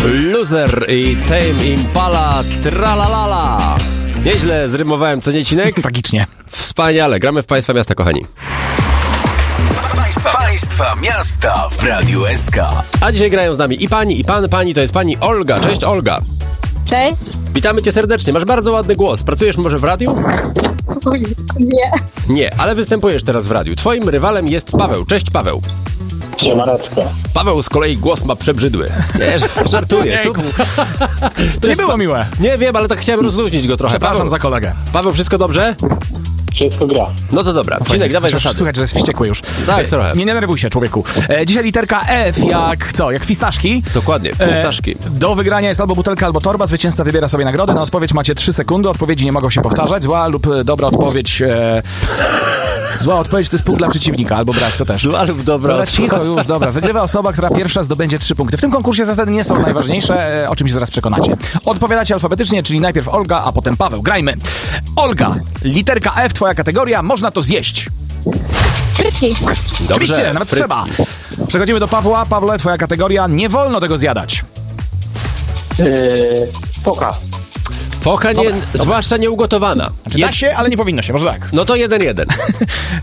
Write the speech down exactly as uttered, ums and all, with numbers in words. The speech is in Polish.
Loser i Tame Impala Tralalala. Nieźle zrymowałem, co nie, Cinek? Tragicznie. Wspaniale, gramy w Państwa Miasta, kochani. Państwa, państwa Miasta w Radiu S K. A dzisiaj grają z nami i pani, i pan. Pani to jest pani Olga. Cześć, Olga. Cześć. Witamy cię serdecznie. Masz bardzo ładny głos. Pracujesz może w radiu? Oj, nie. Nie, ale występujesz teraz w radiu. Twoim rywalem jest Paweł. Cześć, Paweł. Siemaneczko. Paweł z kolei głos ma przebrzydły. Nie, żartuję. Super. To nie było miłe. Nie wiem, ale tak chciałem rozluźnić go trochę. Przepraszam Paweł, za kolegę. Paweł, wszystko dobrze? Wszystko gra. No to dobra. Cinek, dawaj Chociaż zasady. Słychać, że jest wściekły już. Tak, trochę. Nie denerwuj się, człowieku. E, dzisiaj literka F jak co? Jak fistaszki. Dokładnie, fistaszki. E, do wygrania jest albo butelka, albo torba. Zwycięzca wybiera sobie nagrodę. Na odpowiedź macie trzy sekundy. Odpowiedzi nie mogą się powtarzać. Zła lub e, dobra odpowiedź... E, zła odpowiedź to jest punkt dla przeciwnika, albo brak, to też. Zła lub dobra Dobra, odpowiedź. cicho już, dobra. Wygrywa osoba, która pierwsza zdobędzie trzy punkty. W tym konkursie zasady nie są najważniejsze, e, o czym się zaraz przekonacie. Odpowiadacie alfabetycznie, czyli najpierw Olga, a potem Paweł. Grajmy. Olga, literka F, twoja kategoria, można to zjeść. Frytki. Dobrze, Oczywiście, nawet frytki. trzeba. Przechodzimy do Pawła. Pawle, twoja kategoria, nie wolno tego zjadać. Yy, poka. Focha nie, zwłaszcza nieugotowana. Znaczy, da się, ale nie powinno się, może tak. No to jeden jeden.